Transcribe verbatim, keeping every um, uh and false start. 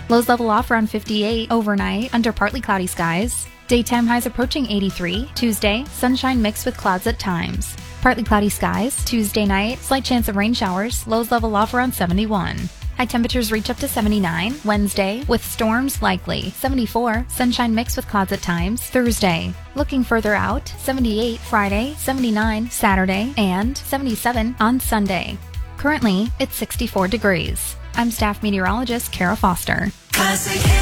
Lows level off around fifty-eight overnight under partly cloudy skies. Daytime highs approaching eighty-three. Tuesday, sunshine mixed with clouds at times. Partly cloudy skies. Tuesday night, slight chance of rain showers. Lows level off around seventy-one. High temperatures reach up to seventy-nine. Wednesday, with storms likely. seventy-four. Sunshine mixed with clouds at times. Thursday, looking further out, seventy-eight. Friday, seventy-nine. Saturday, and seventy-seven on Sunday. Currently, it's sixty-four degrees. I'm staff meteorologist Kara Foster.